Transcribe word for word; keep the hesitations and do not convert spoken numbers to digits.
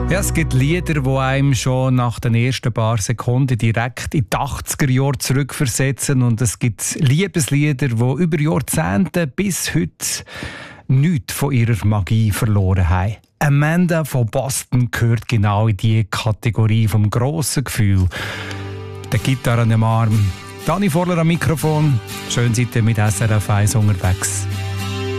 Ja, es gibt Lieder, die einem schon nach den ersten paar Sekunden direkt in die achtziger Jahre zurückversetzen. Und es gibt Liebeslieder, die über Jahrzehnte bis heute nichts von ihrer Magie verloren haben. Amanda von Boston gehört genau in diese Kategorie vom grossen Gefühl. Der Gitarre an dem Arm. Dani Vorler am Mikrofon. Schön seid ihr mit S R F eins unterwegs.